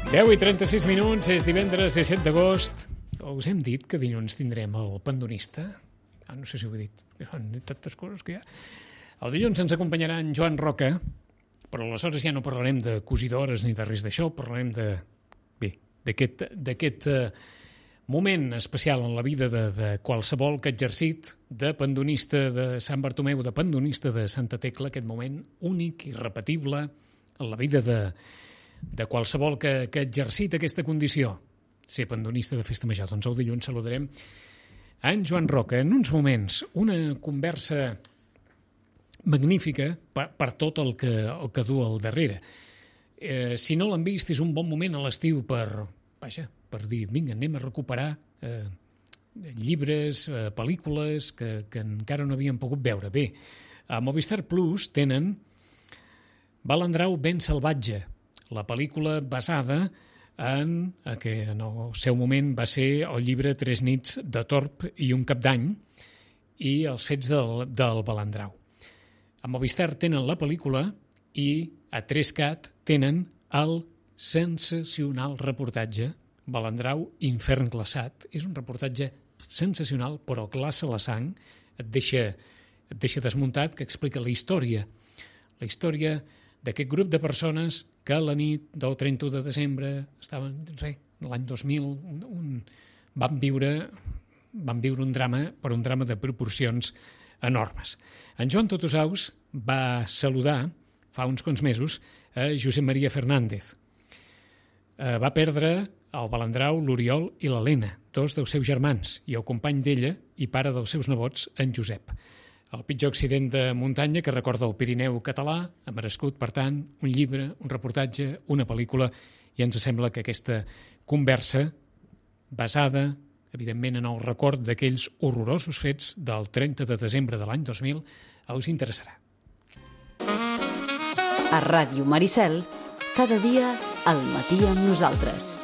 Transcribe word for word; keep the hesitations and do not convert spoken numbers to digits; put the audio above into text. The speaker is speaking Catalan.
deu i trenta-sis minuts, és divendres disset d'agost. Us hem dit que dilluns tindrem el pandonista? Ah, no sé si ho he dit. Són tantes coses que hi ha. El dilluns ens acompanyarà en Joan Roca, però aleshores ja no parlarem de cosidores ni de res d'això, parlarem de, bé, d'aquest, d'aquest eh, moment especial en la vida de, de qualsevol que ha exercit de pandonista de Sant Bartomeu, de pandonista de Santa Tecla, aquest moment únic, irrepetible en la vida de, de qualsevol que, que ha exercit aquesta condició, ser pandonista de Festa Major. Doncs el dilluns saludarem a en Joan Roca. En uns moments, una conversa magnífica per, per tot el que, el que du al darrere. Eh, si no l'han vist, és un bon moment a l'estiu per, vaja, per dir, vinga, anem a recuperar eh, llibres, eh, pel·lícules que, que encara no havíem pogut veure. Bé, a Movistar Plus tenen Balandrau ben salvatge, la pel·lícula basada en que en el seu moment va ser el llibre Tres nits de Torb i un cap d'any i els fets del, del Balandrau. A Movistar tenen la pel·lícula i a tres cat tenen el sensacional reportatge Balandrau, infern glaçat. És un reportatge sensacional, però glaça la sang, et deixa, et deixa desmuntat, que explica la història, la història d'aquest grup de persones que la nit del trenta-u de desembre estaven, res, l'any dos mil, un, un, van, viure, van viure un drama, per un drama de proporcions enormes. En Joan Totosaus va saludar fa uns quants mesos a Josep Maria Fernández. Eh, va perdre el Balandrau, l'Oriol i l'Helena, dos dels seus germans, i el company d'ella i pare dels seus nebots, en Josep. El pitjor accident de muntanya que recorda el Pirineu català ha merescut, per tant, un llibre, un reportatge, una pel·lícula, i ens sembla que aquesta conversa, basada, evidentment, en el record d'aquells horrorosos fets del trenta de desembre de l'any dos mil, us interessarà. A Ràdio Maricel, cada dia al matí amb nosaltres.